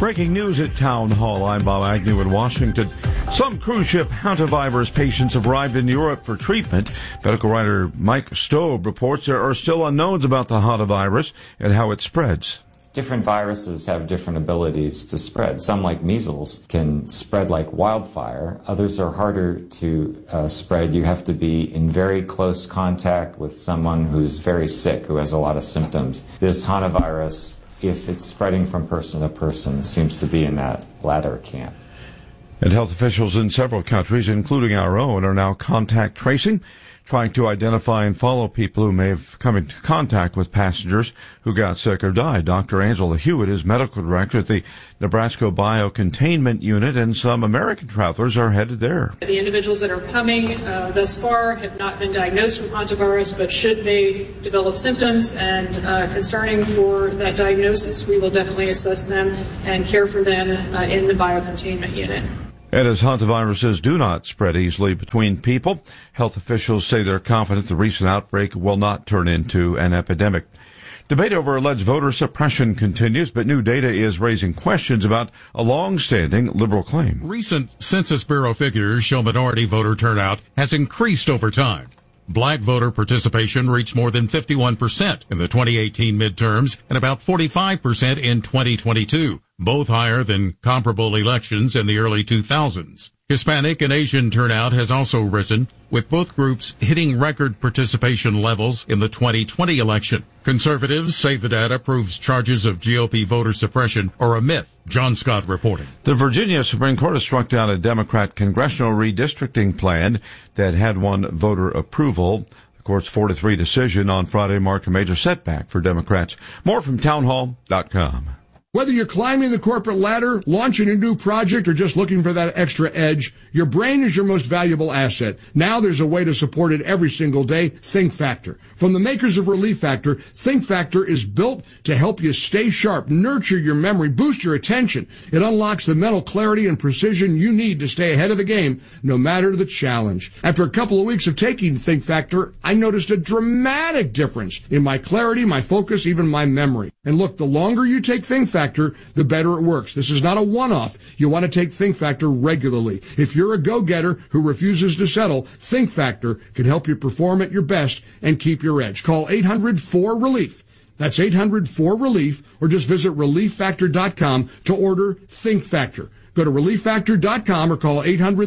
Breaking news at Town Hall. I'm Bob Agnew in Washington. Some cruise ship hantavirus patients have arrived in Europe for treatment. Medical writer Mike Stobe reports there are still unknowns about the hantavirus and how it spreads. Different viruses have different abilities to spread. Some, like measles, can spread like wildfire. Others are harder to spread. You have to be in very close contact with someone who's very sick, who has a lot of symptoms. This hantavirus, if it's spreading from person to person, seems to be in that latter camp. And health officials in several countries, including our own, are now contact tracing, trying to identify and follow people who may have come into contact with passengers who got sick or died. Dr. Angela Hewitt is medical director at the Nebraska Biocontainment Unit, and some American travelers are headed there. The individuals that are coming thus far have not been diagnosed with hantavirus, but should they develop symptoms and concerning for that diagnosis, we will definitely assess them and care for them in the biocontainment unit. And as hantaviruses do not spread easily between people, health officials say they're confident the recent outbreak will not turn into an epidemic. Debate over alleged voter suppression continues, but new data is raising questions about a long-standing liberal claim. Recent Census Bureau figures show minority voter turnout has increased over time. Black voter participation reached more than 51% in the 2018 midterms and about 45% in 2022, both higher than comparable elections in the early 2000s. Hispanic and Asian turnout has also risen, with both groups hitting record participation levels in the 2020 election. Conservatives say the data proves charges of GOP voter suppression are a myth. John Scott reporting. The Virginia Supreme Court has struck down a Democrat congressional redistricting plan that had won voter approval. The court's 4-3 decision on Friday marked a major setback for Democrats. More from townhall.com. Whether you're climbing the corporate ladder, launching a new project, or just looking for that extra edge, your brain is your most valuable asset. Now there's a way to support it every single day. Think Factor. From the makers of Relief Factor, Think Factor is built to help you stay sharp, nurture your memory, boost your attention. It unlocks the mental clarity and precision you need to stay ahead of the game, no matter the challenge. After a couple of weeks of taking Think Factor, I noticed a dramatic difference in my clarity, my focus, even my memory. And look, the longer you take Think Factor, the better it works. This is not a one-off. You want to take Think Factor regularly. If you're a go-getter who refuses to settle, Think Factor can help you perform at your best and keep your edge. Call 800-4RELIEF. That's 800-4RELIEF, or just visit ReliefFactor.com to order Think Factor. Go to ReliefFactor.com or call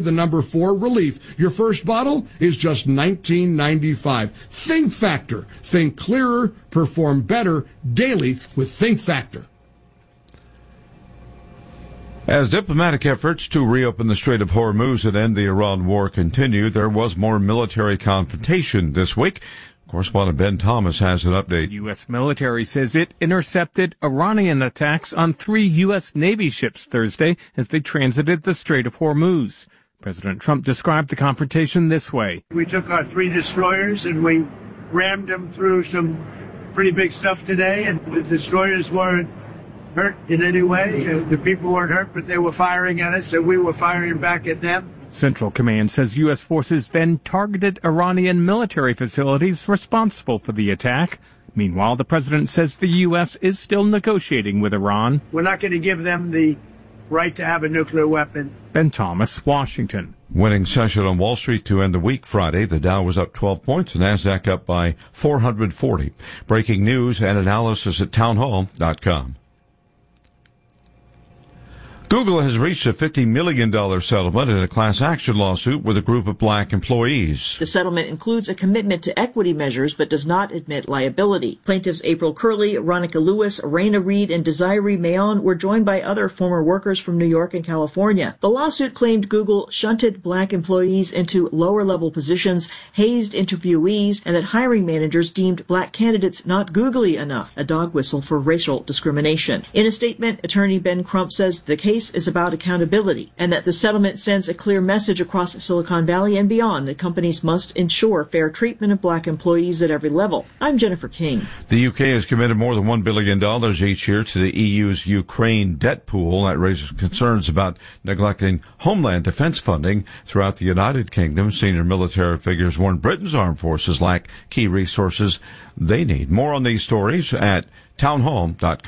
800-4RELIEF. Your first bottle is just $19.95. Think Factor. Think clearer, perform better daily with Think Factor. As diplomatic efforts to reopen the Strait of Hormuz and end the Iran war continue, there was more military confrontation this week. Correspondent Ben Thomas has an update. U.S. military says it intercepted Iranian attacks on 3 U.S. Navy ships Thursday as they transited the Strait of Hormuz. President Trump described the confrontation this way. We took our 3 destroyers and we rammed them through some pretty big stuff today, and the destroyers weren't hurt in any way. The people weren't hurt, but they were firing at us, and we were firing back at them. Central Command says U.S. forces then targeted Iranian military facilities responsible for the attack. Meanwhile, the president says the U.S. is still negotiating with Iran. We're not going to give them the right to have a nuclear weapon. Ben Thomas, Washington. Winning session on Wall Street to end the week Friday. The Dow was up 12 points, the NASDAQ up by 440. Breaking news and analysis at townhall.com. Google has reached a $50 million settlement in a class action lawsuit with a group of black employees. The settlement includes a commitment to equity measures but does not admit liability. Plaintiffs April Curley, Ronica Lewis, Raina Reed, and Desiree Mayon were joined by other former workers from New York and California. The lawsuit claimed Google shunted black employees into lower-level positions, hazed interviewees, and that hiring managers deemed black candidates not googly enough, a dog whistle for racial discrimination. In a statement, attorney Ben Crump says the case is about accountability and that the settlement sends a clear message across Silicon Valley and beyond that companies must ensure fair treatment of black employees at every level. I'm Jennifer King. The UK has committed more than $1 billion each year to the EU's Ukraine debt pool. That raises concerns about neglecting homeland defense funding throughout the United Kingdom. Senior military figures warn Britain's armed forces lack key resources they need. More on these stories at townhall.com.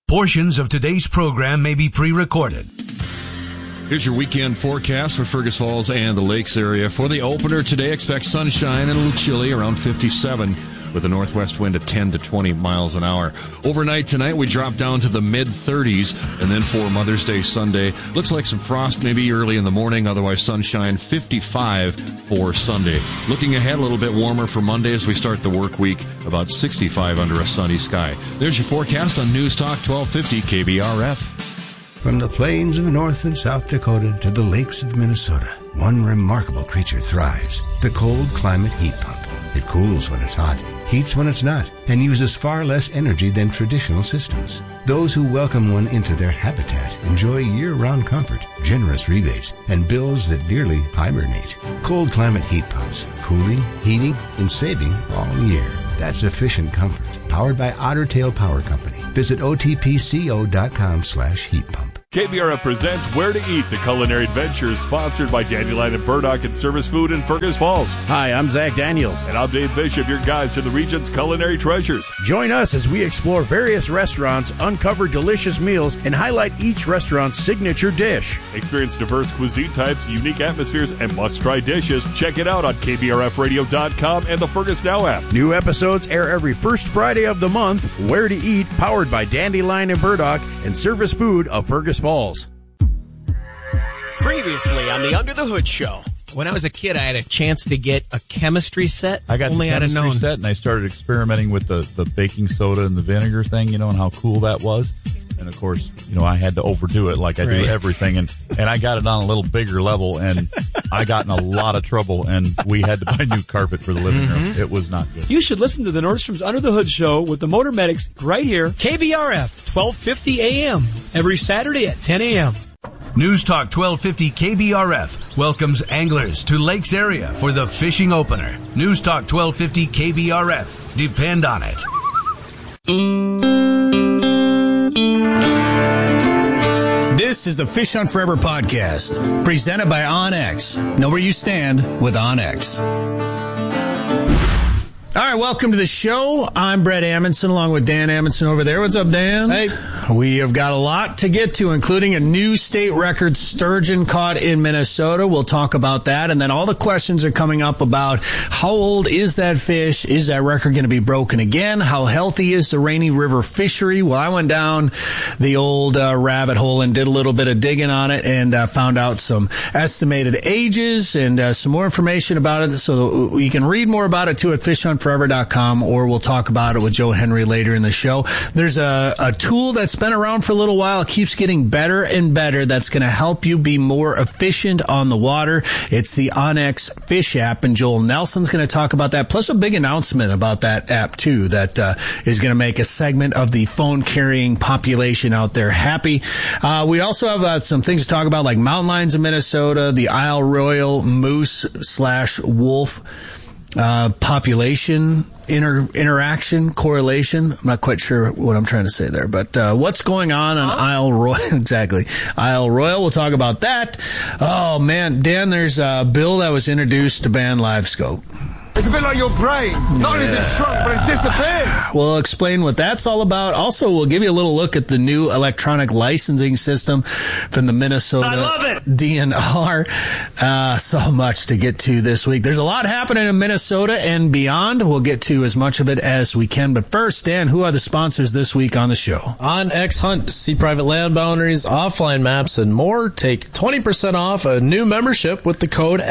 Portions of today's program may be pre-recorded. Here's your weekend forecast for Fergus Falls and the Lakes area. For the opener today, expect sunshine and a little chilly, around 57, with a northwest wind of 10 to 20 miles an hour. Overnight tonight, we drop down to the mid-30s, and then for Mother's Day Sunday, looks like some frost maybe early in the morning, otherwise sunshine, 55 for Sunday. Looking ahead, a little bit warmer for Monday as we start the work week, about 65 under a sunny sky. There's your forecast on News Talk 1250 KBRF. From the plains of North and South Dakota to the lakes of Minnesota, one remarkable creature thrives, the cold climate heat pump. It cools when it's hot, heats when it's not, and uses far less energy than traditional systems. Those who welcome one into their habitat enjoy year-round comfort, generous rebates, and bills that nearly hibernate. Cold climate heat pumps, cooling, heating, and saving all year. That's efficient comfort. Powered by Otter Tail Power Company. Visit otpco.com/heat pump. KBRF presents Where to Eat, the culinary adventure sponsored by Dandelion and Burdock and Service Food in Fergus Falls. Hi, I'm Zach Daniels. And I'm Dave Bishop, your guides to the region's culinary treasures. Join us as we explore various restaurants, uncover delicious meals, and highlight each restaurant's signature dish. Experience diverse cuisine types, unique atmospheres, and must-try dishes. Check it out on KBRFradio.com and the Fergus Now app. New episodes air every first Friday of the month. Where to Eat, powered by Dandelion and Burdock and Service Food of Fergus Falls. Previously on the Under the Hood Show. When I was a kid, I had a chance to get a chemistry set. I got the chemistry set, and I started experimenting with the baking soda and the vinegar thing, and how cool that was. And, of course, I had to overdo it like I do everything. And I got it on a little bigger level, and I got in a lot of trouble, and we had to buy new carpet for the living room. It was not good. You should listen to the Nordstrom's Under the Hood Show with the Motor Medics right here. KBRF, 1250 AM, every Saturday at 10 a.m. News Talk 1250 KBRF welcomes anglers to Lakes area for the fishing opener. News Talk 1250 KBRF. Depend on it. This is the Fish Hunt Forever podcast, presented by OnX. Know where you stand with OnX. All right, welcome to the show. I'm Brett Amundson, along with Dan Amundson over there. What's up, Dan? Hey. We have got a lot to get to, including a new state record sturgeon caught in Minnesota. We'll talk about that. And then all the questions are coming up about how old is that fish? Is that record going to be broken again? How healthy is the Rainy River fishery? Well, I went down the old rabbit hole and did a little bit of digging on it and found out some estimated ages and some more information about it. So you can read more about it, too, at fishhuntforever.com, or we'll talk about it with Joe Henry later in the show. There's a tool that's been around for a little while. It keeps getting better and better. That's going to help you be more efficient on the water. It's the OnX Fish app, and Joel Nelson's going to talk about that, plus a big announcement about that app, too, that is going to make a segment of the phone-carrying population out there happy. We also have some things to talk about, like mountain lions in Minnesota, the Isle Royale moose/wolf population interaction correlation. I'm not quite sure what I'm trying to say there, but what's going on Isle Royale? Exactly, Isle Royale. We'll talk about that. Oh man, Dan, there's a bill that was introduced to ban LiveScope. It's a bit like your brain. Not only is it shrunk, but it disappears. We'll explain what that's all about. Also, we'll give you a little look at the new electronic licensing system from the Minnesota DNR. So much to get to this week. There's a lot happening in Minnesota and beyond. We'll get to as much of it as we can. But first, Dan, who are the sponsors this week on the show? OnX Hunt. See private land boundaries, offline maps, and more. Take 20% off a new membership with the code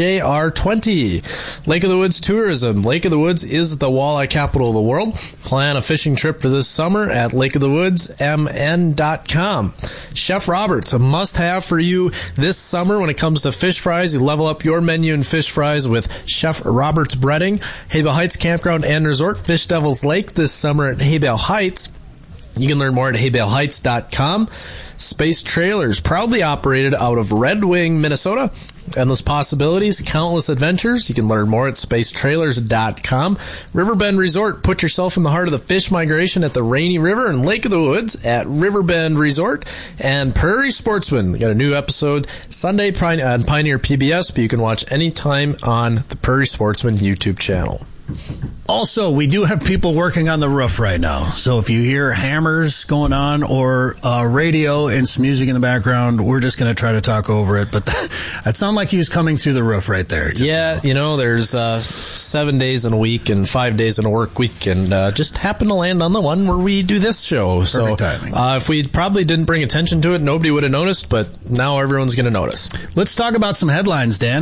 SJR20. Lake of the Woods Tourism. Lake of the Woods is the walleye capital of the world. Plan a fishing trip for this summer at lakeofthewoodsmn.com. Chef Roberts, a must-have for you this summer when it comes to fish fries. You level up your menu in fish fries with Chef Roberts Breading. Haybale Heights Campground and Resort. Fish Devils Lake this summer at Haybale Heights. You can learn more at haybaleheights.com. Space Trailers, proudly operated out of Red Wing, Minnesota. Endless possibilities, countless adventures. You can learn more at spacetrailers.com. Riverbend Resort, put yourself in the heart of the fish migration at the Rainy River and Lake of the Woods at Riverbend Resort. And Prairie Sportsman, we got a new episode Sunday on Pioneer PBS, but you can watch anytime on the Prairie Sportsman YouTube channel. Also, we do have people working on the roof right now. So if you hear hammers going on or radio and some music in the background, we're just going to try to talk over it. But that sounded like he was coming through the roof right there. Yeah, there's 7 days in a week and 5 days in a work week, and just happened to land on the one where we do this show. Perfect timing. If we probably didn't bring attention to it, nobody would have noticed, but now everyone's going to notice. Let's talk about some headlines, Dan.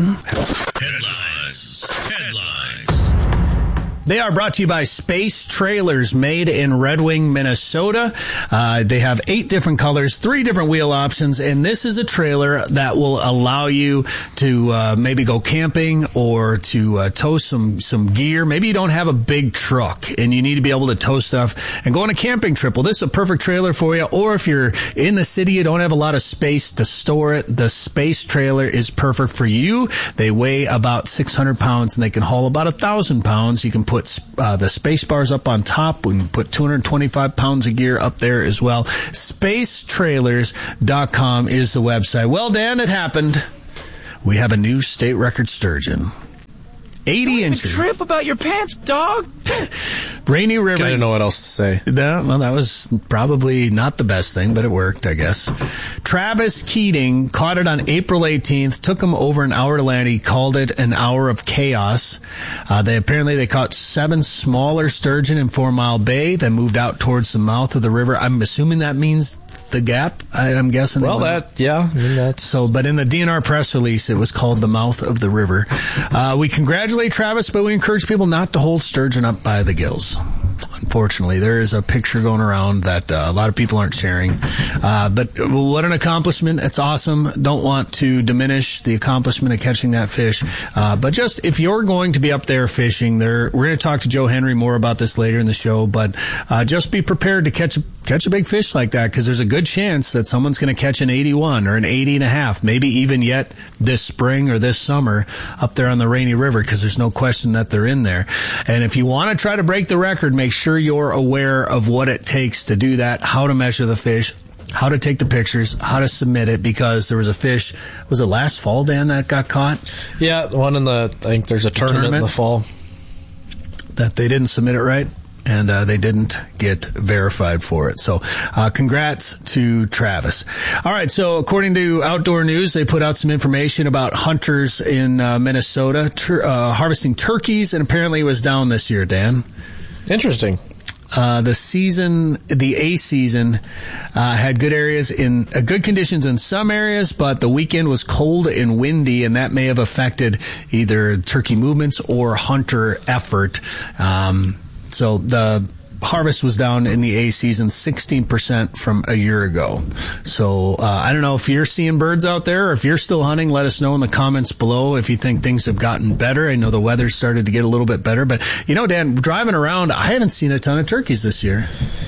They are brought to you by Space Trailers, made in Red Wing, Minnesota. They have 8 different colors, 3 different wheel options, and this is a trailer that will allow you to maybe go camping or to tow some gear. Maybe you don't have a big truck and you need to be able to tow stuff and go on a camping trip. Well, this is a perfect trailer for you. Or if you're in the city, you don't have a lot of space to store it, the Space Trailer is perfect for you. They weigh about 600 pounds and they can haul about 1,000 pounds. You can put the space bars up on top. We can put 225 pounds of gear up there as well. Spacetrailers.com is the website. Well, Dan, it happened. We have a new state record sturgeon. 80 inches. Trip about your pants, dog. Rainy River. I don't know what else to say. Well, that was probably not the best thing, but it worked, I guess. Travis Keating caught it on April 18th. Took him over an hour to land. He called it an hour of chaos. They caught 7 smaller sturgeon in 4 Mile Bay, then moved out towards the mouth of the river. I'm assuming that means the Gap, I'm guessing. Well, that's so. But in the DNR press release, it was called the mouth of the river. We congratulate Travis, but we encourage people not to hold sturgeon up by the gills. Unfortunately, there is a picture going around that a lot of people aren't sharing. But what an accomplishment. It's awesome. Don't want to diminish the accomplishment of catching that fish. But just if you're going to be up there fishing, we're going to talk to Joe Henry more about this later in the show. But just be prepared to catch a big fish like that, because there's a good chance that someone's going to catch an 81 or an 80.5, maybe even yet this spring or this summer up there on the Rainy River, because there's no question that they're in there. And if you want to try to break the record, make sure you're aware of what it takes to do that, how to measure the fish, how to take the pictures, how to submit it, because there was a fish, was it last fall, Dan, that got caught? Yeah, the one I think there's a tournament in the fall. That they didn't submit it right, and they didn't get verified for it. So congrats to Travis. All right, so according to Outdoor News, they put out some information about hunters in Minnesota harvesting turkeys, and apparently it was down this year, Dan. Interesting. The A season, had good conditions in some areas, but the weekend was cold and windy, and that may have affected either turkey movements or hunter effort. So the harvest was down in the A season 16% from a year ago. So I don't know if you're seeing birds out there or if you're still hunting. Let us know in the comments below if you think things have gotten better. I know the weather started to get a little bit better, but Dan, driving around, I haven't seen a ton of turkeys this year.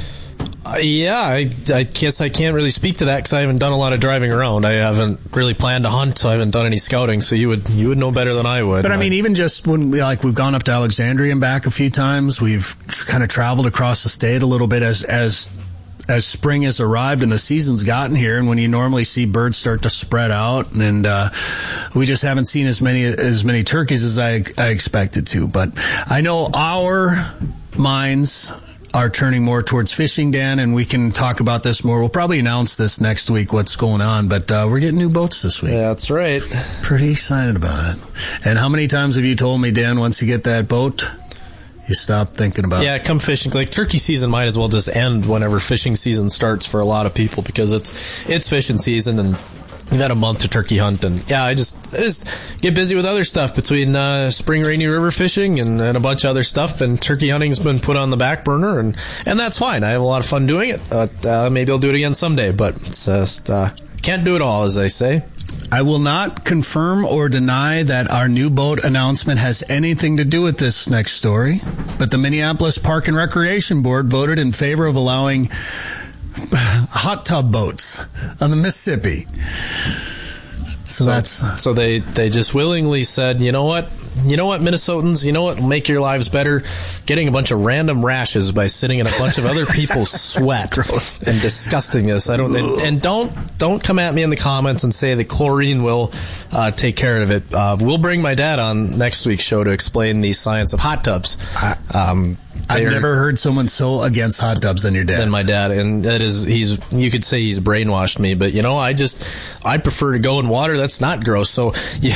I guess I can't really speak to that because I haven't done a lot of driving around. I haven't really planned to hunt, so I haven't done any scouting. So you would know better than I would. But I mean, even just when we've gone up to Alexandria and back a few times, we've kind of traveled across the state a little bit as spring has arrived and the season's gotten here, and when you normally see birds start to spread out, and we just haven't seen as many turkeys as I expected to. But I know our minds are turning more towards fishing, Dan, and we can talk about this more. We'll probably announce this next week, what's going on, but we're getting new boats this week. Yeah, that's right. Pretty excited about it. And how many times have you told me, Dan, once you get that boat, you stop thinking about it? Yeah, come fishing. Like, turkey season might as well just end whenever fishing season starts for a lot of people, because it's fishing season, and we've had a month to turkey hunt, and I just get busy with other stuff between spring Rainy River fishing and a bunch of other stuff, and turkey hunting's been put on the back burner, and that's fine. I have a lot of fun doing it. Maybe I'll do it again someday, but it's just can't do it all, as they say. I will not confirm or deny that our new boat announcement has anything to do with this next story, but the Minneapolis Park and Recreation Board voted in favor of allowing hot tub boats on the Mississippi. So they just willingly said, you know what, you know what, Minnesotans? You know what will make your lives better? Getting a bunch of random rashes by sitting in a bunch of other people's sweat and disgustingness. Don't come at me in the comments and say that chlorine will take care of it. We'll bring my dad on next week's show to explain the science of hot tubs. I've never heard someone so against hot tubs than your dad. Than my dad, and you could say he's brainwashed me, but I prefer to go in water that's not gross. So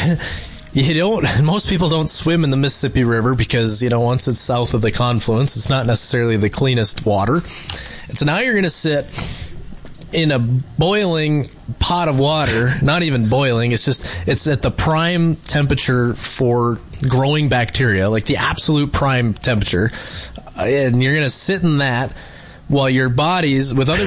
most people don't swim in the Mississippi River because, once it's south of the confluence, it's not necessarily the cleanest water. And so now you're going to sit in a boiling pot of water, not even boiling, it's at the prime temperature for growing bacteria, like the absolute prime temperature. And you're going to sit in that while your bodies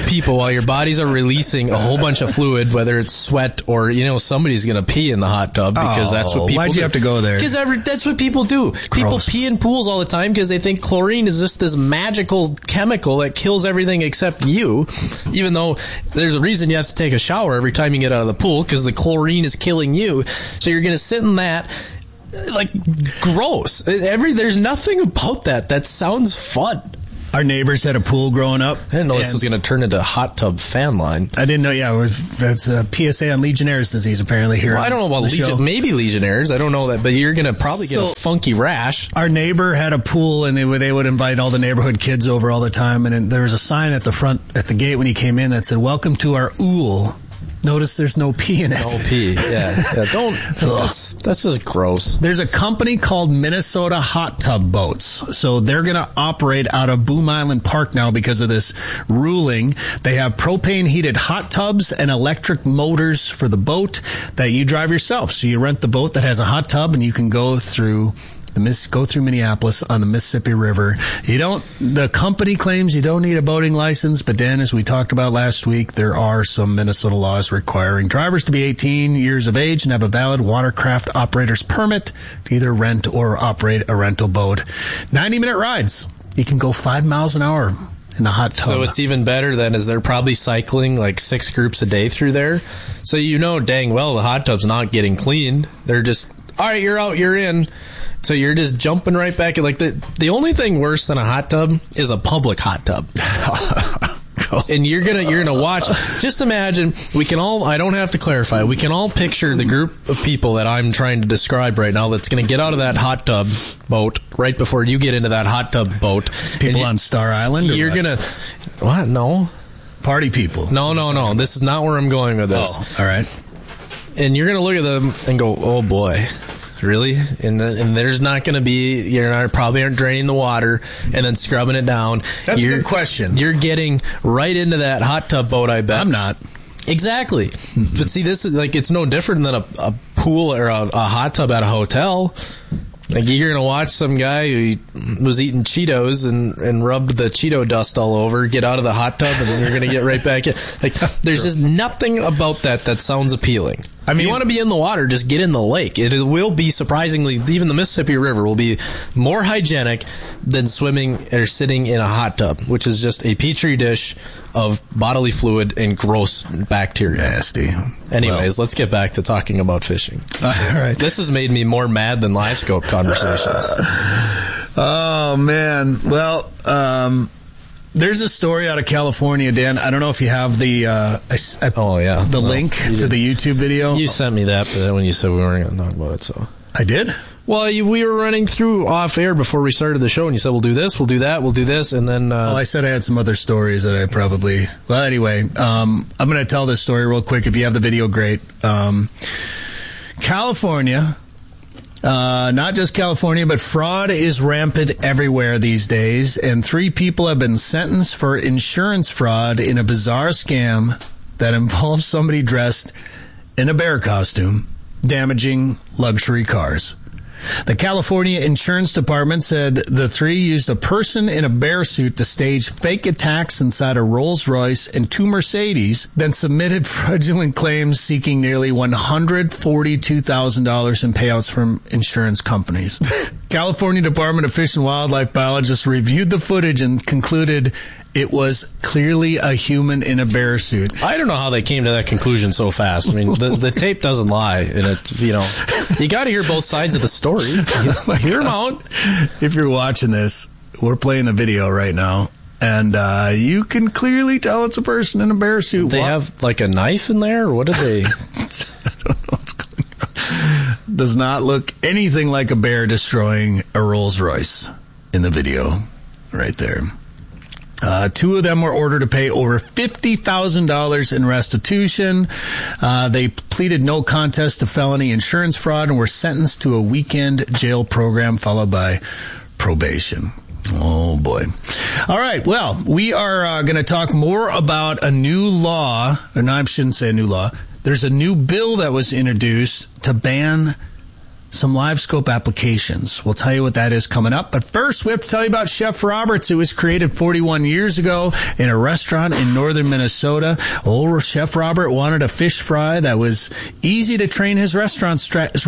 are releasing a whole bunch of fluid, whether it's sweat or, somebody's going to pee in the hot tub because that's what people do. Why'd you have to go there? Because that's what people do. People pee in pools all the time because they think chlorine is just this magical chemical that kills everything except you, even though there's a reason you have to take a shower every time you get out of the pool because the chlorine is killing you. So you're going to sit in that. Like, gross. There's nothing about that sounds fun. Our neighbors had a pool growing up. I didn't know this was going to turn into a hot tub fan line. I didn't know. Yeah, that's a PSA on Legionnaire's disease apparently here. Well, I don't know about maybe Legionnaire's. I don't know that, but you're going to probably get a funky rash. Our neighbor had a pool, and they would invite all the neighborhood kids over all the time. And there was a sign at the gate when he came in that said, "Welcome to our ool." Notice there's no pee in it. No pee, yeah. That's just gross. There's a company called Minnesota Hot Tub Boats. So they're going to operate out of Boom Island Park now because of this ruling. They have propane heated hot tubs and electric motors for the boat that you drive yourself. So you rent the boat that has a hot tub and you can go through Minneapolis on the Mississippi River. The company claims you don't need a boating license, but then, as we talked about last week, there are some Minnesota laws requiring drivers to be 18 years of age and have a valid watercraft operator's permit to either rent or operate a rental boat. 90-minute rides. You can go 5 miles an hour in the hot tub. So it's even better then, is they're probably cycling like 6 groups a day through there. So dang well the hot tub's not getting cleaned. They're just, all right, you're out, you're in. So you're just jumping right back. Like the only thing worse than a hot tub is a public hot tub. And you're gonna watch. Just imagine. I don't have to clarify. We can all picture the group of people that I'm trying to describe right now that's gonna get out of that hot tub boat right before you get into that hot tub boat. People on Star Island. You're gonna what? No. Party people. No. This is not where I'm going with this. Oh, all right. And you're gonna look at them and go, oh boy. Really? And there's not going to be, probably aren't draining the water and then scrubbing it down. That's a good question. You're getting right into that hot tub boat, I bet. I'm not. Exactly. Mm-hmm. But see, this is it's no different than a pool or a hot tub at a hotel. Like, you're going to watch some guy who was eating Cheetos and rubbed the Cheeto dust all over, get out of the hot tub, and then you're going to get right back in. Like, there's just nothing about that sounds appealing. I mean, if you want to be in the water, just get in the lake. It will be surprisingly, even the Mississippi River will be more hygienic than swimming or sitting in a hot tub, which is just a petri dish of bodily fluid and gross bacteria. Nasty. Anyways, let's get back to talking about fishing. All right. This has made me more mad than LiveScope conversations. Oh, man. Well, there's a story out of California, Dan. I don't know if you have the link for the YouTube video. You sent me that, but then when you said we weren't going to talk about it, so I did. Well, we were running through off air before we started the show, and you said we'll do this, we'll do that, we'll do this, and then. I said I had some other stories that I probably. Well, anyway, I'm going to tell this story real quick. If you have the video, great. California. Not just California, but fraud is rampant everywhere these days, and 3 people have been sentenced for insurance fraud in a bizarre scam that involves somebody dressed in a bear costume damaging luxury cars. The California Insurance Department said the 3 used a person in a bear suit to stage fake attacks inside a Rolls-Royce and 2 Mercedes, then submitted fraudulent claims seeking nearly $142,000 in payouts from insurance companies. California Department of Fish and Wildlife biologists reviewed the footage and concluded It was clearly a human in a bear suit. I don't know how they came to that conclusion so fast. I mean, the tape doesn't lie, and it's, you got to hear both sides of the story. Hear them out. If you're watching this, we're playing the video right now, and you can clearly tell it's a person in a bear suit. They have like a knife in there, or what did they? I don't know what's going on. Does not look anything like a bear destroying a Rolls Royce in the video right there. Two of them were ordered to pay over $50,000 in restitution. They pleaded no contest to felony insurance fraud and were sentenced to a weekend jail program followed by probation. Oh, boy. All right. Well, we are going to talk more about a new law. Or no, I shouldn't say a new law. There's a new bill that was introduced to ban some LiveScope applications. We'll tell you what that is coming up. But first, we have to tell you about Chef Roberts. It was created 41 years ago in a restaurant in northern Minnesota. Old Chef Robert wanted a fish fry that was easy to train his restaurant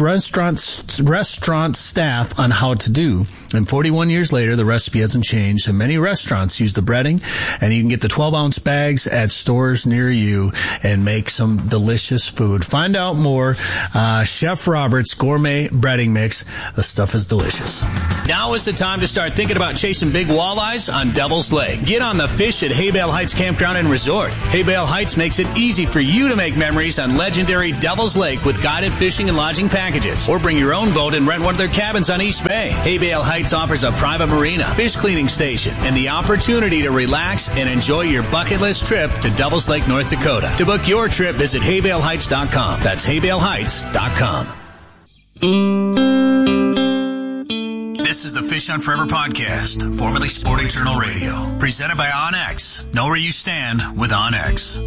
staff on how to do. And 41 years later, the recipe hasn't changed, and many restaurants use the breading, and you can get the 12-ounce bags at stores near you and make some delicious food. Find out more. Chef Roberts Gourmet Breading Mix. The stuff is delicious. Now is the time to start thinking about chasing big walleyes on Devil's Lake. Get on the fish at Haybale Heights Campground and Resort. Haybale Heights makes it easy for you to make memories on legendary Devil's Lake with guided fishing and lodging packages. Or bring your own boat and rent one of their cabins on East Bay. Haybale Heights offers a private marina, fish cleaning station, and the opportunity to relax and enjoy your bucket list trip to Devil's Lake, North Dakota. To book your trip, visit haybaleheights.com. That's haybaleheights.com. This is the Fish on Forever podcast, formerly Sporting Journal Radio, presented by OnX. Know where you stand with OnX.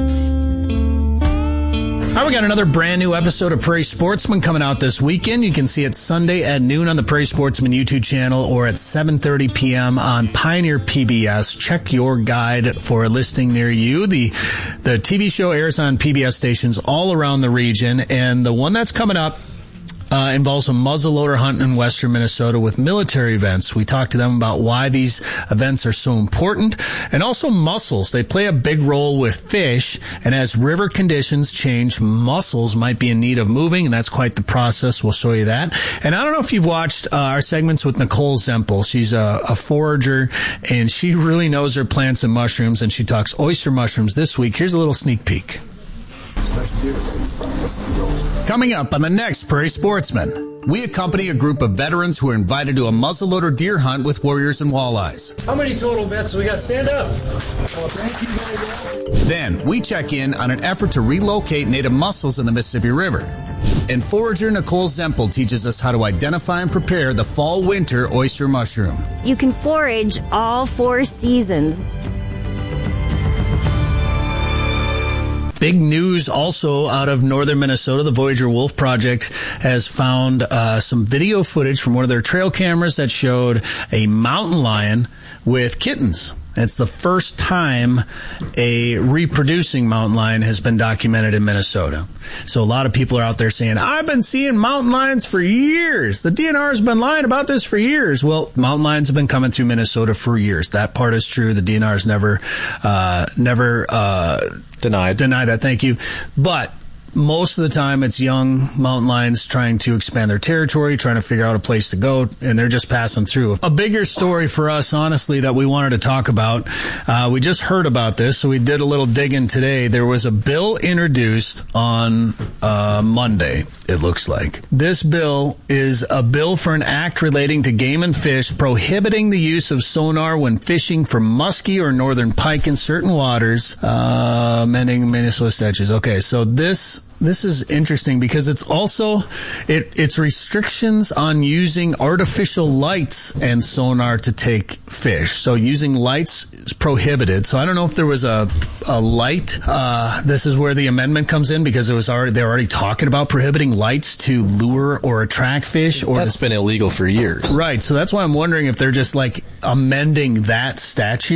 All right, we got another brand new episode of Prairie Sportsman coming out this weekend. You can see it Sunday at noon on the Prairie Sportsman YouTube channel or at 7:30 p.m. on Pioneer PBS. Check your guide for a listing near you. The TV show airs on PBS stations all around the region, and the one that's coming up involves a muzzleloader hunt in western Minnesota with military events. We talked to them about why these events are so important, and also mussels. They play a big role with fish, and as river conditions change, mussels might be in need of moving, and that's quite the process. We'll show you that. And I don't know if you've watched our segments with Nicole Zempel. She's a forager, and she really knows her plants and mushrooms, and she talks oyster mushrooms this week. Here's a little sneak peek. Coming up on the next Prairie Sportsman, we accompany a group of veterans who are invited to a muzzleloader deer hunt with warriors and walleyes. How many total vets we got? Stand up. Then we check in on an effort to relocate native mussels in the Mississippi River. And forager Nicole Zempel teaches us how to identify and prepare the fall-winter oyster mushroom. You can forage all 4 seasons. Big news also out of northern Minnesota. The Voyager Wolf Project has found some video footage from one of their trail cameras that showed a mountain lion with kittens. It's the first time a reproducing mountain lion has been documented in Minnesota. So a lot of people are out there saying, I've been seeing mountain lions for years. The DNR has been lying about this for years. Well, mountain lions have been coming through Minnesota for years. That part is true. The DNR's never denied that. Thank you. But most of the time, it's young mountain lions trying to expand their territory, trying to figure out a place to go, and they're just passing through. A bigger story for us, honestly, that we wanted to talk about. We just heard about this, so we did a little digging today. There was a bill introduced on Monday, it looks like. This bill is a bill for an act relating to game and fish, prohibiting the use of sonar when fishing for muskie or northern pike in certain waters, amending Minnesota statutes. Okay, so this is interesting because it's also it's restrictions on using artificial lights and sonar to take fish. So using lights is prohibited. So I don't know if there was a light. This is where the amendment comes in because they're already talking about prohibiting lights to lure or attract fish. Or that's been illegal for years. Right. So that's why I'm wondering if they're just like amending that statute.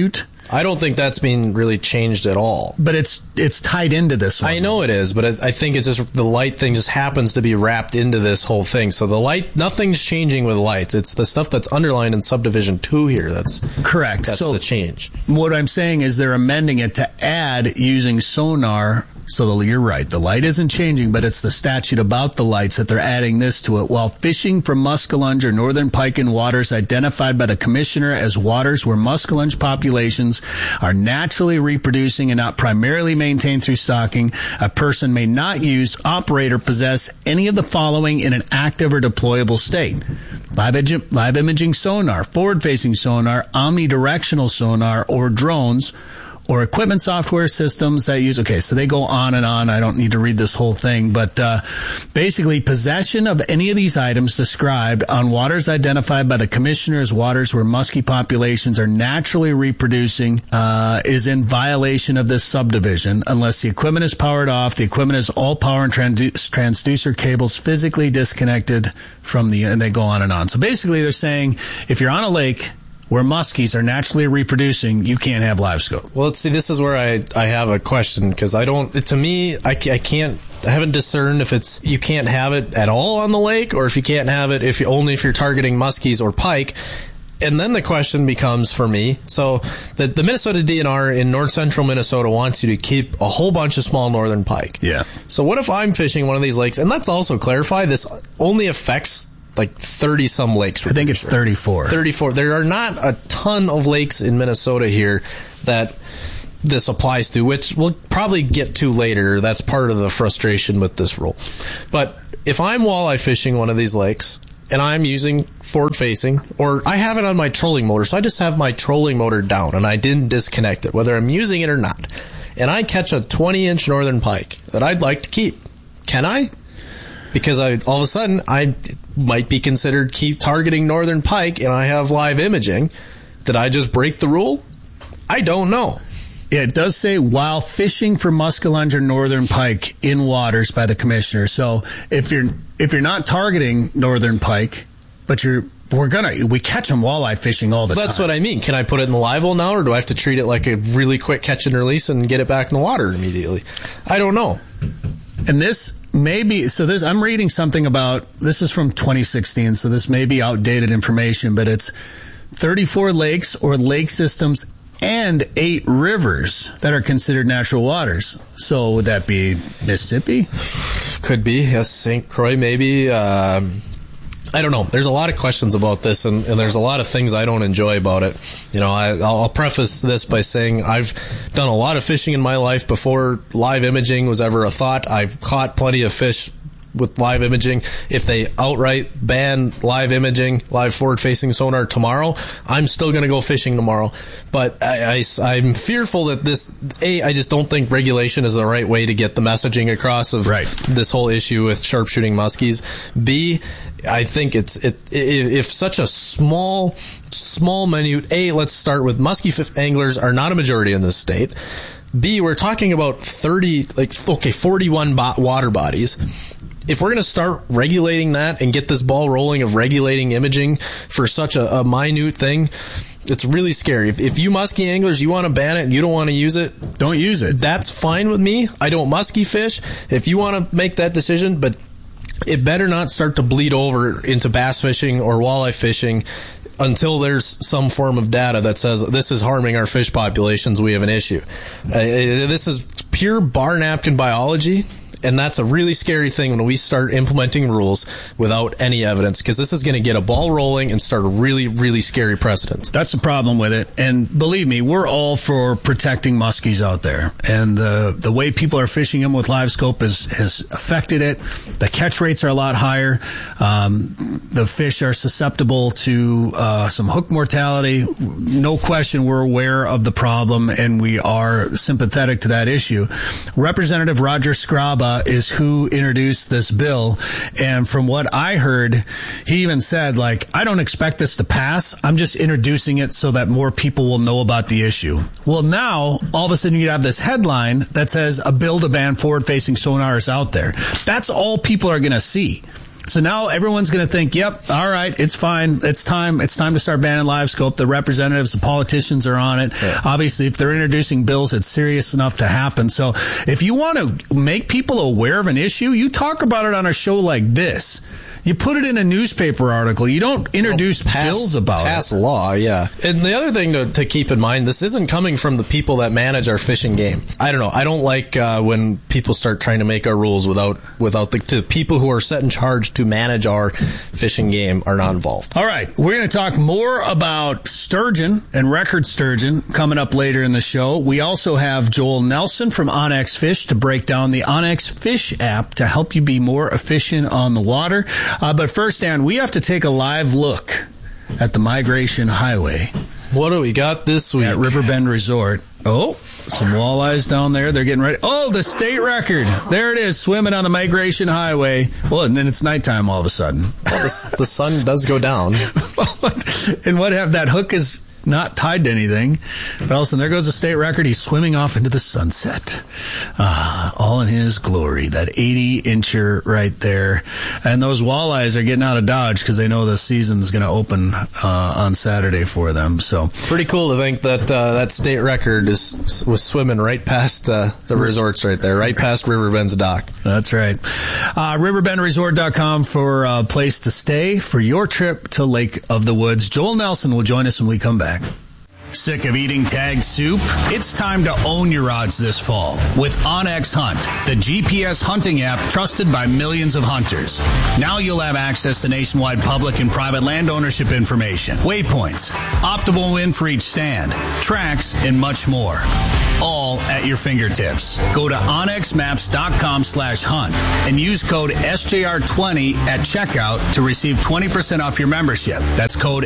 I don't think that's being really changed at all. But it's tied into this one. I know it is, but I think it's just the light thing just happens to be wrapped into this whole thing. So the light, nothing's changing with lights. It's the stuff that's underlined in subdivision 2 here. That's correct. That's the change. What I'm saying is they're amending it to add using sonar. So you're right. The light isn't changing, but it's the statute about the lights that they're adding this to it. While fishing for muskellunge or northern pike in waters identified by the commissioner as waters where muskellunge populations are naturally reproducing and not primarily maintained through stocking, a person may not use, operate, or possess any of the following in an active or deployable state: live imaging sonar, forward-facing sonar, omnidirectional sonar, or drones, or equipment software systems that use, okay, so they go on and on. I don't need to read this whole thing, but basically possession of any of these items described on waters identified by the commissioner as waters where muskie populations are naturally reproducing is in violation of this subdivision unless the equipment is powered off, the equipment has all power and transducer cables physically disconnected from and they go on and on. So basically they're saying if you're on a lake where muskies are naturally reproducing, you can't have live scope. Well, see, this is where I have a question, because I haven't discerned if it's, you can't have it at all on the lake, or if you can't have it if you're targeting muskies or pike. And then the question becomes for me, so the Minnesota DNR in north central Minnesota wants you to keep a whole bunch of small northern pike. Yeah. So what if I'm fishing one of these lakes, and let's also clarify, this only affects like 30 some lakes. I think it's 34. 34. There are not a ton of lakes in Minnesota here that this applies to, which we'll probably get to later. That's part of the frustration with this rule. But if I'm walleye fishing one of these lakes and I'm using forward facing, or I have it on my trolling motor, so I just have my trolling motor down and I didn't disconnect it, whether I'm using it or not, and I catch a 20-inch northern pike that I'd like to keep, can I? Because all of a sudden I might be considered keep targeting northern pike and I have live imaging. Did I just break the rule? I don't know. Yeah, it does say while fishing for muskellunge or northern pike in waters by the commissioner. So if you're not targeting northern pike, but we catch them walleye fishing all the time. That's what I mean. Can I put it in the live well now, or do I have to treat it like a really quick catch and release and get it back in the water immediately? I don't know. And this I'm reading something about, this is from 2016, so this may be outdated information, but it's 34 lakes or lake systems and 8 rivers that are considered natural waters. So would that be Mississippi? Could be, yes. St. Croix, maybe. I don't know. There's a lot of questions about this, and there's a lot of things I don't enjoy about it. You know, I'll preface this by saying I've done a lot of fishing in my life before live imaging was ever a thought. I've caught plenty of fish with live imaging. If they outright ban live imaging, live forward-facing sonar tomorrow, I'm still going to go fishing tomorrow. But I'm fearful that I just don't think regulation is the right way to get the messaging across of this whole issue with sharpshooting muskies. B, I think if such a small minute, let's start with muskie anglers are not a majority in this state. B, we're talking about 41 water bodies. If we're going to start regulating that and get this ball rolling of regulating imaging for such a minute thing, it's really scary. If you muskie anglers, you want to ban it and you don't want to use it, don't use it. That's fine with me. I don't muskie fish. If you want to make that decision, but it better not start to bleed over into bass fishing or walleye fishing until there's some form of data that says this is harming our fish populations, we have an issue. This is pure bar napkin biology. And that's a really scary thing when we start implementing rules without any evidence, because this is going to get a ball rolling and start a really, really scary precedent. That's the problem with it. And believe me, we're all for protecting muskies out there. And the way people are fishing them with live scope has affected it. The catch rates are a lot higher. The fish are susceptible to some hook mortality. No question, we're aware of the problem, and we are sympathetic to that issue. Representative Roger Scraba is who introduced this bill, and from what I heard, he even said, I don't expect this to pass. I'm just introducing it so that more people will know about the issue. Well, now, all of a sudden, you have this headline that says a bill to ban forward-facing sonar is out there. That's all people are going to see. So now everyone's going to think, yep, all right, it's fine. It's time to start banning live scope. The representatives, the politicians are on it. Yeah. Obviously, if they're introducing bills, it's serious enough to happen. So if you want to make people aware of an issue, you talk about it on a show like this. You put it in a newspaper article. You don't introduce bills about it. Pass law, yeah. And the other thing to keep in mind, this isn't coming from the people that manage our fishing game. I don't know. I don't like when people start trying to make our rules without the people who are set in charge to manage our fishing game are not involved. All right. We're going to talk more about sturgeon and record sturgeon coming up later in the show. We also have Joel Nelson from Onyx Fish to break down the Onyx Fish app to help you be more efficient on the water. But first, Dan, we have to take a live look at the Migration Highway. What do we got this week? At Riverbend Resort. Oh, some walleyes down there. They're getting ready. Oh, the state record. There it is, swimming on the Migration Highway. Well, and then it's nighttime all of a sudden. Well, the sun does go down. And what have that hook is not tied to anything. But all of a sudden, there goes the state record. He's swimming off into the sunset. All in his glory. That 80-incher right there. And those walleyes are getting out of Dodge because they know the season's going to open on Saturday for them. So pretty cool to think that that state record was swimming right past the resorts right there, right past Riverbend's dock. That's right. RiverbendResort.com for a place to stay for your trip to Lake of the Woods. Joel Nelson will join us when we come back. Sick of eating tagged soup? It's time to own your odds this fall with OnX Hunt, the GPS hunting app trusted by millions of hunters. Now you'll have access to nationwide public and private land ownership information, waypoints, optimal wind for each stand, tracks, and much more. All at your fingertips. Go to onxmaps.com/hunt and use code SJR20 at checkout to receive 20% off your membership. That's code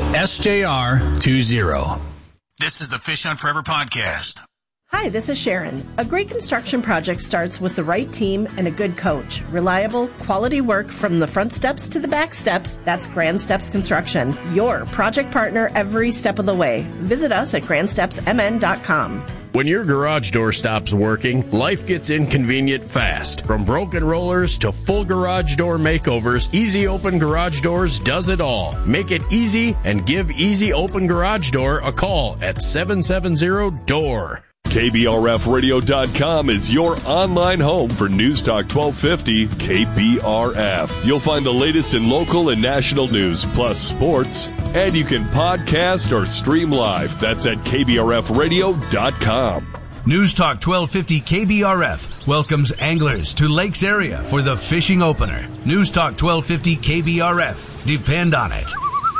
SJR20. This is the Fish Hunt Forever podcast. Hi, this is Sharon. A great construction project starts with the right team and a good coach. Reliable, quality work from the front steps to the back steps. That's Grand Steps Construction, your project partner every step of the way. Visit us at grandstepsmn.com. When your garage door stops working, life gets inconvenient fast. From broken rollers to full garage door makeovers, Easy Open Garage Doors does it all. Make it easy and give Easy Open Garage Door a call at 770-DOOR. KBRFradio.com is your online home for News Talk 1250 KBRF. You'll find the latest in local and national news, plus sports, and you can podcast or stream live. That's at KBRFradio.com. News Talk 1250 KBRF welcomes anglers to Lakes area for the fishing opener. News Talk 1250 KBRF. Depend on it.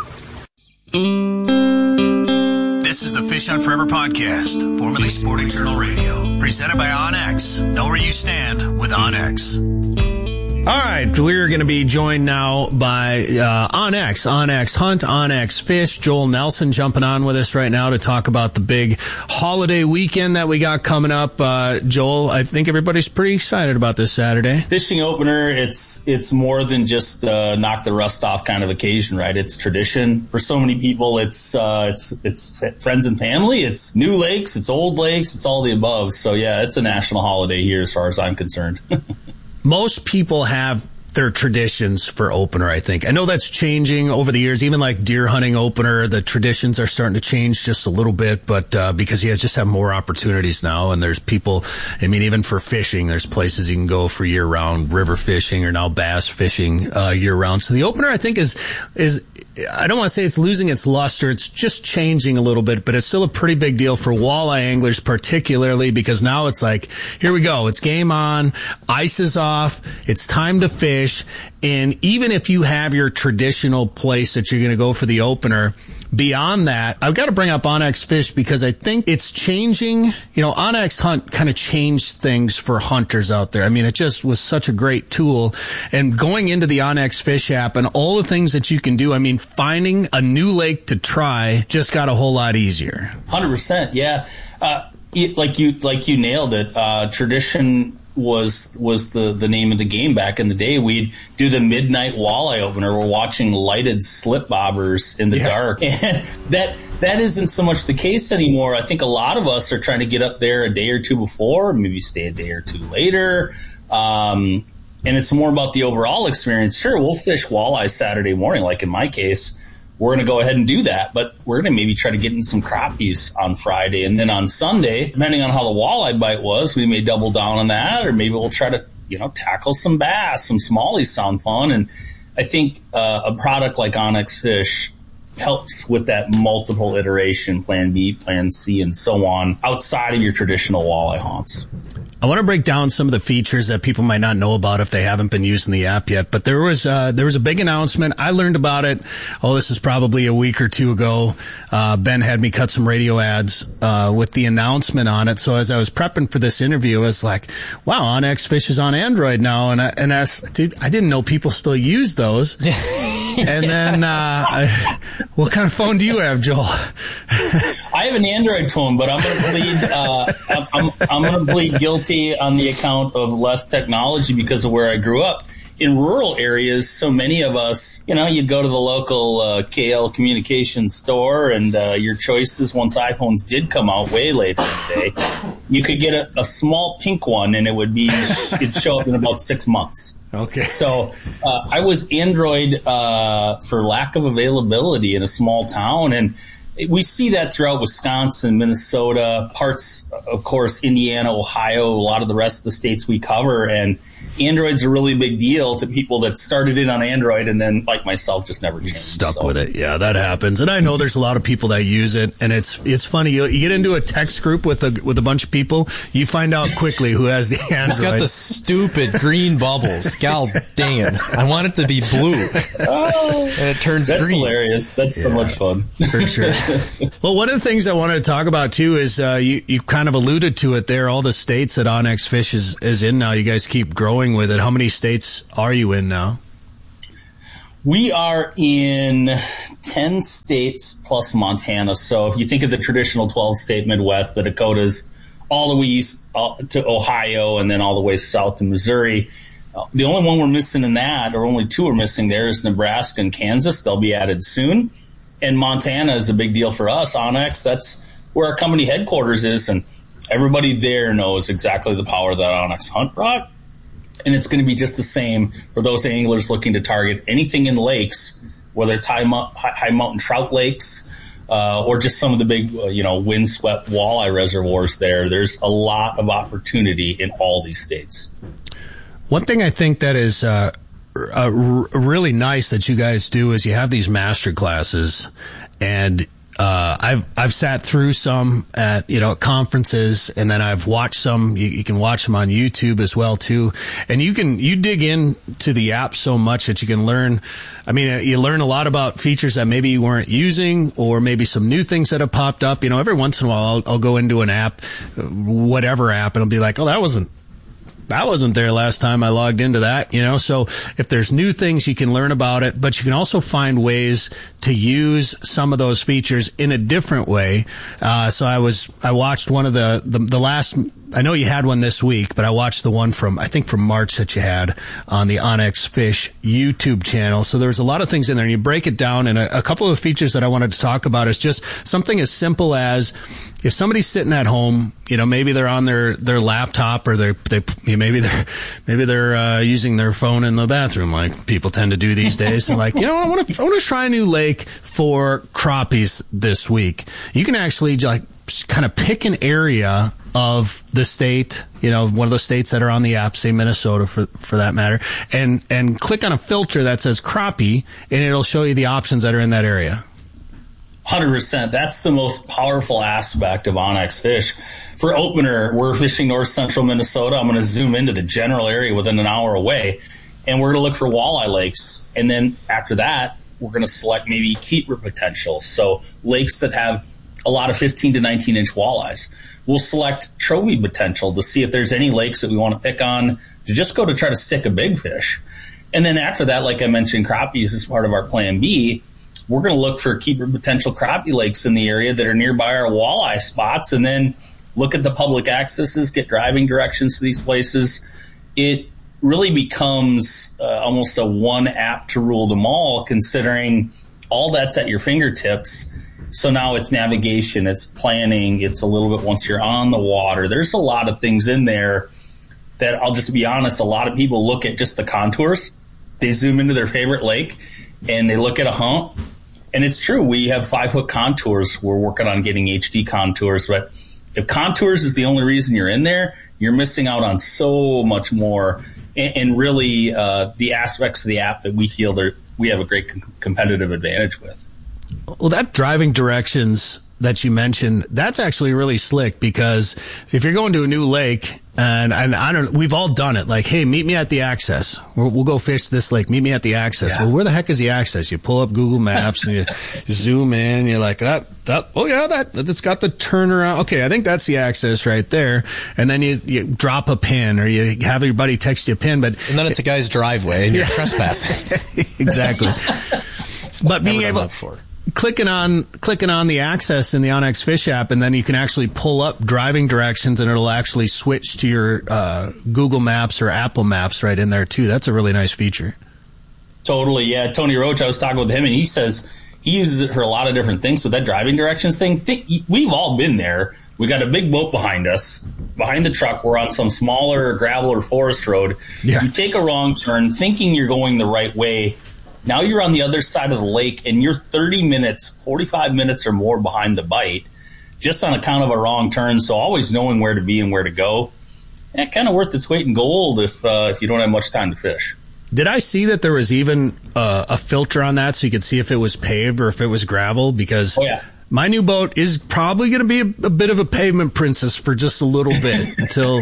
This is the Fish Hunt Forever podcast, formerly Sporting Journal Radio, presented by OnX. Know where you stand with OnX. All right, we're going to be joined now by OnX Hunt, OnX Fish. Joel Nelson jumping on with us right now to talk about the big holiday weekend that we got coming up. Joel, I think everybody's pretty excited about this Saturday. Fishing opener, it's more than just knock the rust off kind of occasion, right? It's tradition for so many people. It's friends and family. It's new lakes. It's old lakes. It's all the above. So yeah, it's a national holiday here as far as I'm concerned. Most people have their traditions for opener, I think. I know that's changing over the years. Even like deer hunting opener, the traditions are starting to change just a little bit, but because you just have more opportunities now, and there's people, I mean, even for fishing, there's places you can go for year-round river fishing or now bass fishing year-round. So the opener, I think, is I don't want to say it's losing its luster. It's just changing a little bit, but it's still a pretty big deal for walleye anglers, particularly because now it's like, here we go. It's game on. Ice is off. It's time to fish. And even if you have your traditional place that you're going to go for the opener, beyond that, I've got to bring up OnX Fish because I think it's changing. You know, OnX Hunt kind of changed things for hunters out there. I mean, it just was such a great tool. And going into the OnX Fish app and all the things that you can do, I mean, finding a new lake to try just got a whole lot easier. 100%, yeah. Like you nailed it. Tradition was the name of the game back in the day. We'd do the midnight walleye opener. We're watching lighted slip bobbers in the dark. And that isn't so much the case anymore. I think a lot of us are trying to get up there a day or two before, maybe stay a day or two later. and it's more about the overall experience. Sure, we'll fish walleye Saturday morning, like in my case. We're going to go ahead and do that, but we're going to maybe try to get in some crappies on Friday. And then on Sunday, depending on how the walleye bite was, we may double down on that, or maybe we'll try to, tackle some bass. Some smallies sound fun. And I think a product like Onyx Fish helps with that multiple iteration, plan B, plan C, and so on, outside of your traditional walleye haunts. I want to break down some of the features that people might not know about if they haven't been using the app yet. But there was a big announcement. I learned about it. This is probably a week or two ago. Ben had me cut some radio ads with the announcement on it. So as I was prepping for this interview, I was like, "Wow, Onyx Fish is on Android now." And I asked, "Dude, I didn't know people still use those." And then, what kind of phone do you have, Joel? I have an Android phone, but I'm going to plead. I'm going to plead guilty on the account of less technology because of where I grew up. In rural areas, so many of us, you'd go to the local KL Communications store, and your choices, once iPhones did come out way later in the day, you could get a small pink one, and it'd show up in about 6 months. Okay. So I was Android for lack of availability in a small town, and we see that throughout Wisconsin, Minnesota, parts, of course, Indiana, Ohio, a lot of the rest of the states we cover. And Android's a really big deal to people that started in on Android and then, like myself, just never changed. Stuck with it. Yeah, that happens. And I know there's a lot of people that use it, and it's funny. You get into a text group with a bunch of people, you find out quickly who has the Android. It's got the stupid green bubbles. God dang it. I want it to be blue. And it turns green. That's hilarious. That's so much fun. For sure. Well, one of the things I wanted to talk about, too, is you kind of alluded to it there, all the states that Onyx Fish is in now. You guys keep growing with it. How many states are you in now? We are in 10 states plus Montana. So if you think of the traditional 12-state Midwest, the Dakotas, all the way east to Ohio, and then all the way south to Missouri. The only one we're missing in that, or only two we're missing there, is Nebraska and Kansas. They'll be added soon. And Montana is a big deal for us. Onyx, that's where our company headquarters is, and everybody there knows exactly the power of that Onyx hunt rod. And it's going to be just the same for those anglers looking to target anything in lakes, whether it's high mountain trout lakes or just some of the big, windswept walleye reservoirs there. There's a lot of opportunity in all these states. One thing I think that is really nice that you guys do is you have these master classes, and I've sat through some at conferences, and then I've watched some. You can watch them on YouTube as well too, and you dig into the app so much that you can learn. I mean, you learn a lot about features that maybe you weren't using, or maybe some new things that have popped up. Every once in a while, I'll go into an app, whatever app, and I'll be like, oh, that wasn't there last time I logged into that, So if there's new things, you can learn about it, but you can also find ways to use some of those features in a different way. So I watched one of the last, I know you had one this week, but I watched the one from March that you had on the Onyx Fish YouTube channel. So there's a lot of things in there, and you break it down. And a couple of features that I wanted to talk about is just something as simple as if somebody's sitting at home, maybe they're on their laptop, or maybe they're using their phone in the bathroom, like people tend to do these days. And like, I want to try a new lake for crappies this week. You can actually kind of pick an area of the state, one of the states that are on the app, say Minnesota for that matter, and click on a filter that says crappie, and it'll show you the options that are in that area. 100%. That's the most powerful aspect of Onyx Fish. For opener, we're fishing north central Minnesota. I'm going to zoom into the general area within an hour away, and we're going to look for walleye lakes. And then after that, we're going to select maybe keeper potential. So lakes that have a lot of 15 to 19-inch walleyes. We'll select trophy potential to see if there's any lakes that we want to pick on to just go to try to stick a big fish. And then after that, like I mentioned, crappies is part of our plan B. We're going to look for keeper potential crappie lakes in the area that are nearby our walleye spots, and then look at the public accesses, get driving directions to these places. It really becomes almost a one app to rule them all, considering all that's at your fingertips. So now it's navigation, it's planning, it's a little bit once you're on the water. There's a lot of things in there that, I'll just be honest, a lot of people look at just the contours. They zoom into their favorite lake and they look at a hump. And it's true, we have 5-foot contours. We're working on getting HD contours, but if contours is the only reason you're in there, you're missing out on so much more. And really, the aspects of the app that we feel we have a great competitive advantage with. Well, that driving directions that you mentioned, that's actually really slick, because if you're going to a new lake, and I don't, we've all done it. Like, hey, meet me at the access. We'll go fish this lake. Meet me at the access. Yeah. Well, where the heck is the access? You pull up Google Maps and you zoom in. And you're like, that's got the turnaround. Okay, I think that's the access right there. And then you drop a pin, or you have your buddy text you a pin, and then it's a guy's driveway and you're trespassing. Exactly. But being able clicking on the access in the onX Fish app, and then you can actually pull up driving directions, and it'll actually switch to your Google Maps or Apple Maps right in there too. That's a really nice feature. Totally, yeah. Tony Roach, I was talking with him, and he says he uses it for a lot of different things. With that driving directions thing, we've all been there. We got a big boat behind us. Behind the truck, we're on some smaller gravel or forest road. Yeah. You take a wrong turn thinking you're going the right way. Now you're on the other side of the lake, and you're 30 minutes, 45 minutes or more behind the bite, just on account of a wrong turn. So always knowing where to be and where to go, kind of worth its weight in gold if you don't have much time to fish. Did I see that there was even a filter on that so you could see if it was paved or if it was gravel? Because my new boat is probably going to be a bit of a pavement princess for just a little bit until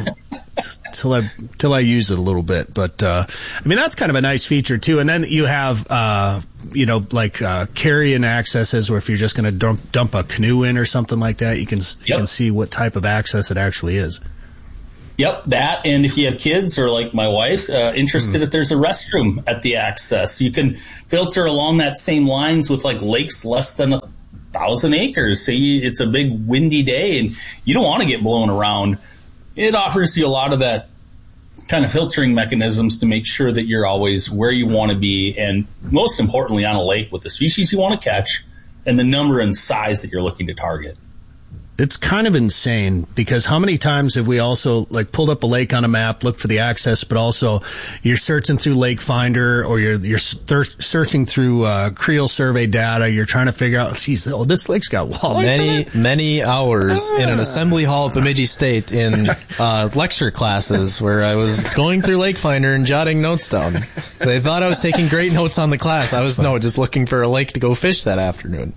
I use it a little bit. But I mean, that's kind of a nice feature too. And then you have carry-in accesses, where if you're just going to dump a canoe in or something like that, you can see what type of access it actually is. Yep, that. And if you have kids, or like my wife, interested if there's a restroom at the access, you can filter along that same lines with like lakes less than 1,000 acres. Say it's a big windy day and you don't want to get blown around. It offers you a lot of that kind of filtering mechanisms to make sure that you're always where you want to be, and most importantly on a lake with the species you want to catch and the number and size that you're looking to target. It's kind of insane, because how many times have we also pulled up a lake on a map, looked for the access, but also you're searching through Lake Finder, or you're searching through Creel survey data. You're trying to figure out, this lake's got walleyes. Many hours in an assembly hall at Bemidji State in lecture classes where I was going through Lake Finder and jotting notes down. They thought I was taking great notes on the class. I was just looking for a lake to go fish that afternoon.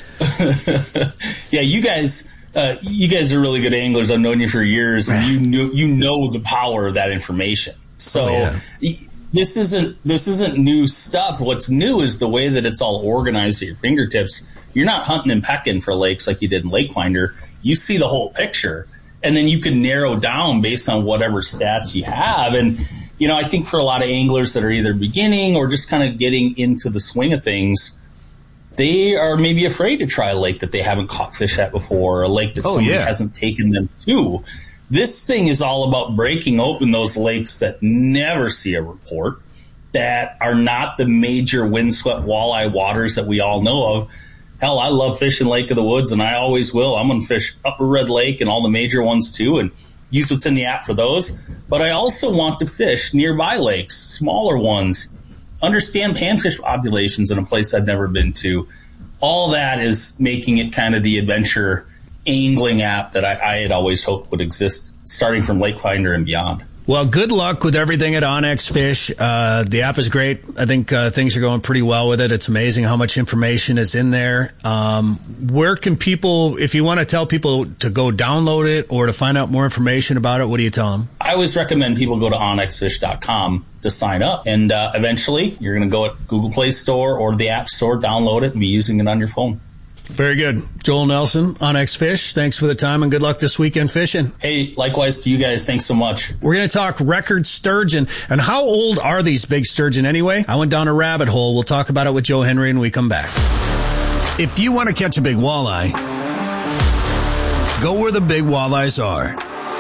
Yeah, you guys are really good anglers. I've known you for years, and you know the power of that information. So this isn't new stuff. What's new is the way that it's all organized at your fingertips. You're not hunting and pecking for lakes like you did in Lake Finder. You see the whole picture, and then you can narrow down based on whatever stats you have. And I think for a lot of anglers that are either beginning or just kind of getting into the swing of things, they are maybe afraid to try a lake that they haven't caught fish at before, or a lake that somebody hasn't taken them to. This thing is all about breaking open those lakes that never see a report, that are not the major windswept walleye waters that we all know of. Hell, I love fishing Lake of the Woods, and I always will. I'm going to fish Upper Red Lake and all the major ones too, and use what's in the app for those. But I also want to fish nearby lakes, smaller ones, understand panfish populations in a place I've never been to. All that is making it kind of the adventure angling app that I had always hoped would exist, starting from Lake Finder and beyond. Well, good luck with everything at onX Fish. The app is great. I think things are going pretty well with it. It's amazing how much information is in there. Where can people, if you want to tell people to go download it or to find out more information about it, what do you tell them? I always recommend people go to onxfish.com to sign up. And eventually, you're going to go at Google Play Store or the App Store, download it, and be using it on your phone. Very good. Joel Nelson, onX Fish, thanks for the time and good luck this weekend fishing. Hey, likewise to you guys. Thanks so much. We're going to talk record sturgeon. And how old are these big sturgeon anyway? I went down a rabbit hole. We'll talk about it with Joe Henry when we come back. If you want to catch a big walleye, go where the big walleyes are.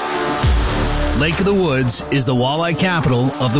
Lake of the Woods is the walleye capital of the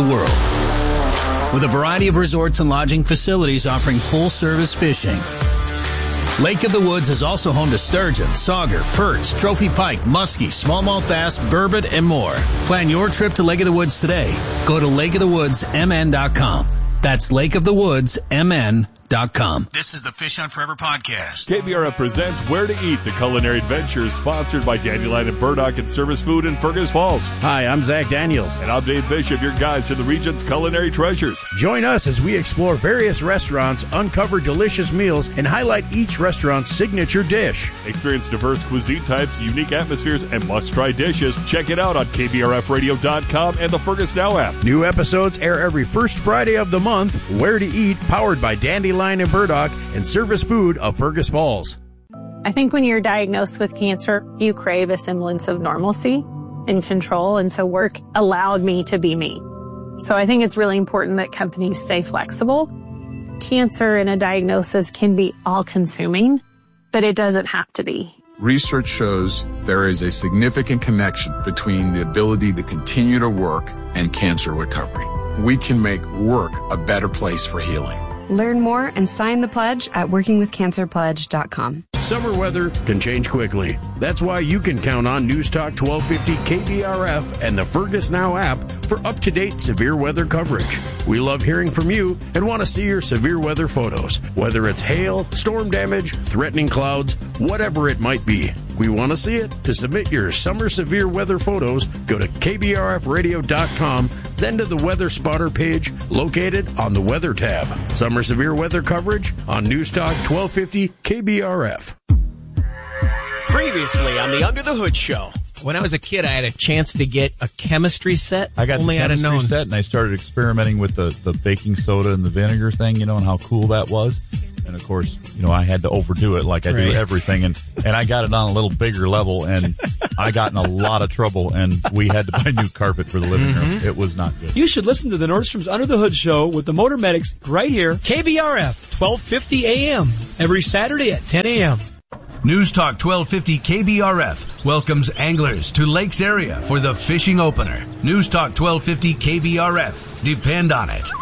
world, with a variety of resorts and lodging facilities offering full-service fishing. Lake of the Woods is also home to sturgeon, sauger, perch, trophy pike, muskie, smallmouth bass, burbot, and more. Plan your trip to Lake of the Woods today. Go to lakeofthewoodsmn.com. That's lakeofthewoodsmn.com. This is the Fish Hunt Forever podcast. KBRF presents Where to Eat, the culinary adventure sponsored by Dandelion and Burdock and Service Food in Fergus Falls. Hi, I'm Zach Daniels. And I'm Dave Bishop, your guide to the region's culinary treasures. Join us as we explore various restaurants, uncover delicious meals, and highlight each restaurant's signature dish. Experience diverse cuisine types, unique atmospheres, and must-try dishes. Check it out on KBRFradio.com and the Fergus Now app. New episodes air every first Friday of the month. Where to Eat, powered by Dandelion and Burdock and Service Food of Fergus Falls. I think when you're diagnosed with cancer, you crave a semblance of normalcy and control, and so work allowed me to be me. So I think it's really important that companies stay flexible. Cancer and a diagnosis can be all-consuming, but it doesn't have to be. Research shows there is a significant connection between the ability to continue to work and cancer recovery. We can make work a better place for healing. Learn more and sign the pledge at workingwithcancerpledge.com. Summer weather can change quickly. That's why you can count on News Talk 1250 KBRF and the Fergus Now app for up-to-date severe weather coverage. We love hearing from you and want to see your severe weather photos. Whether it's hail, storm damage, threatening clouds, whatever it might be. We want to see it. To submit your summer severe weather photos, go to kbrfradio.com, then to the Weather Spotter page located on the Weather tab. Summer severe weather coverage on News Talk 1250 KBRF. Previously on the Under the Hood Show. When I was a kid, I had a chance to get a chemistry set. I got the chemistry set, and I started experimenting with the baking soda and the vinegar thing, and how cool that was. And of course, I had to overdo it like I do everything, and I got it on a little bigger level, and I got in a lot of trouble, and we had to buy new carpet for the living room. It was not good. You should listen to the Nordstrom's Under the Hood Show with the Motor Medics right here, KBRF, 1250 AM, every Saturday at 10 a.m. News Talk 1250 KBRF welcomes anglers to Lakes area for the fishing opener. News Talk 1250 KBRF. Depend on it.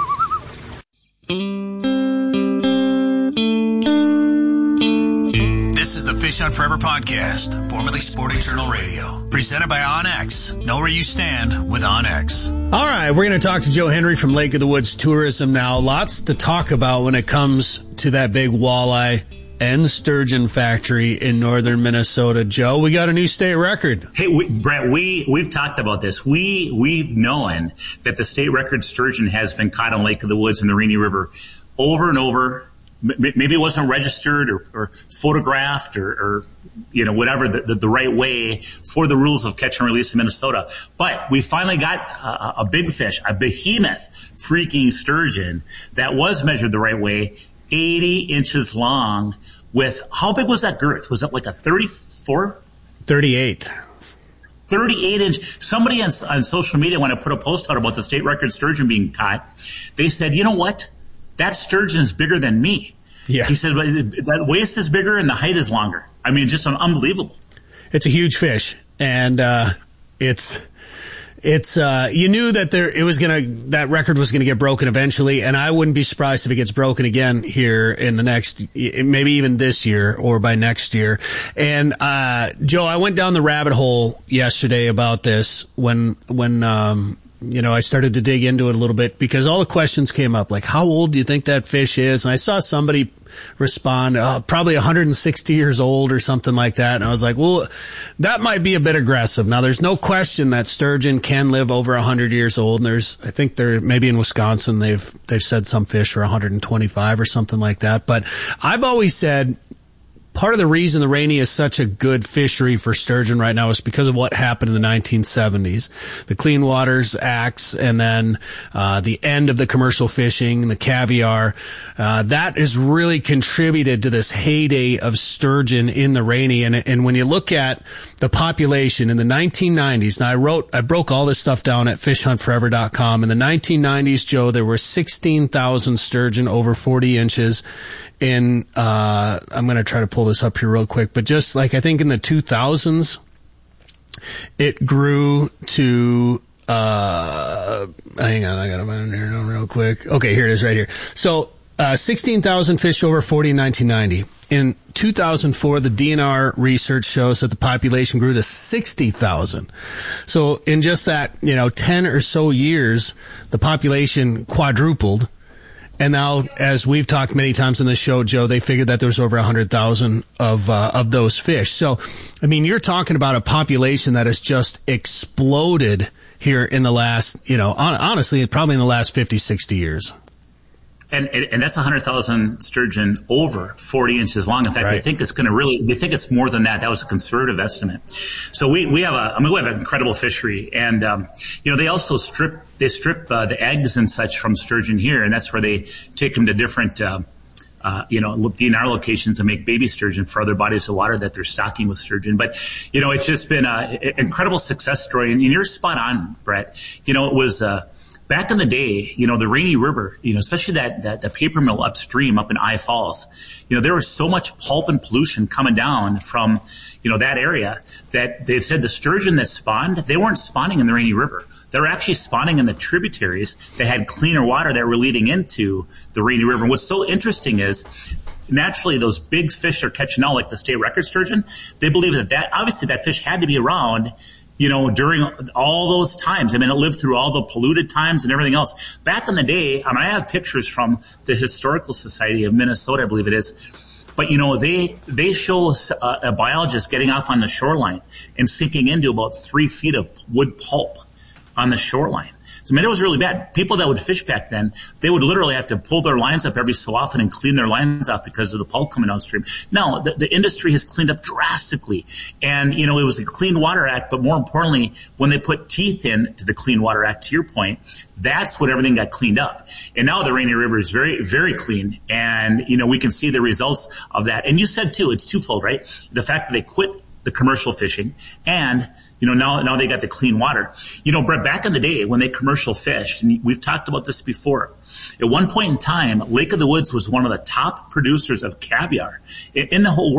This is the Fish Hunt Forever podcast, formerly Sporting Journal Radio, presented by OnX. Know where you stand with OnX. All right, we're going to talk to Joe Henry from Lake of the Woods Tourism now. Lots to talk about when it comes to that big walleye and sturgeon factory in northern Minnesota. Joe, we got a new state record. Hey, Brett, we've talked about this. We've known that the state record sturgeon has been caught on Lake of the Woods and the Rainy River over and over. Maybe it wasn't registered or photographed or whatever the right way for the rules of catch and release in Minnesota. But we finally got a big fish, a behemoth freaking sturgeon that was measured the right way, 80 inches long with, how big was that girth? Was it like a 34? 38. 38 inch. Somebody on social media, when I put a post out about the state record sturgeon being caught, they said, you know what? That sturgeon's bigger than me. Yeah. He said, that waist is bigger and the height is longer. I mean, just unbelievable. It's a huge fish. And, you knew that that record was going to get broken eventually, and I wouldn't be surprised if it gets broken again here in the next, maybe even this year or by next year. And, Joe, I went down the rabbit hole yesterday about this when I started to dig into it a little bit because all the questions came up, like, how old do you think that fish is? And I saw somebody respond, probably 160 years old or something like that. And I was like, well, that might be a bit aggressive. Now, there's no question that sturgeon can live over 100 years old. And I think maybe in Wisconsin, they've said some fish are 125 or something like that. But I've always said, part of the reason the Rainy is such a good fishery for sturgeon right now is because of what happened in the 1970s. The Clean Waters Acts and then the end of the commercial fishing, the caviar. That has really contributed to this heyday of sturgeon in the Rainy. And when you look at the population in the 1990s, now I broke all this stuff down at fishhuntforever.com. In the 1990s, Joe, there were 16,000 sturgeon over 40 inches. I'm going to try to pull this up here real quick, but just like I think in the 2000s, it grew to, hang on, I got them on here real quick. Okay, here it is right here. So, 16,000 fish over 40 in 1990. In 2004, the DNR research shows that the population grew to 60,000. So in just that, 10 or so years, the population quadrupled. And now, as we've talked many times on the show, Joe, they figured that there's over 100,000 of those fish. So, I mean, you're talking about a population that has just exploded here in the last, honestly, probably in the last 50, 60 years. And that's 100,000 sturgeon over 40 inches long. In fact, They think it's they think it's more than that. That was a conservative estimate. So we have we have an incredible fishery, and they also strip the eggs and such from sturgeon here, and that's where they take them to different DNR locations and make baby sturgeon for other bodies of water that they're stocking with sturgeon. But it's just been an incredible success story, and you're spot on, Brett. It was. Back in the day, the Rainy River, especially that paper mill upstream up in I Falls, there was so much pulp and pollution coming down from, that area that they said the sturgeon that spawned, they weren't spawning in the Rainy River. They were actually spawning in the tributaries that had cleaner water that were leading into the Rainy River. And what's so interesting is, naturally, those big fish they're catching now, like the state record sturgeon, they believe that obviously that fish had to be around during all those times. I mean, it lived through all the polluted times and everything else. Back in the day, I have pictures from the Historical Society of Minnesota, I believe it is. But, they show a biologist getting off on the shoreline and sinking into about 3 feet of wood pulp on the shoreline. So, it was really bad. People that would fish back then, they would literally have to pull their lines up every so often and clean their lines off because of the pulp coming downstream. Now, the industry has cleaned up drastically. And, it was a Clean Water Act, but more importantly, when they put teeth into the Clean Water Act, to your point, that's what everything got cleaned up. And now the Rainy River is very, very clean. And, we can see the results of that. And you said, too, it's twofold, right? The fact that they quit the commercial fishing and now they got the clean water. Brett, back in the day when they commercial fished, and we've talked about this before, at one point in time, Lake of the Woods was one of the top producers of caviar in the whole world.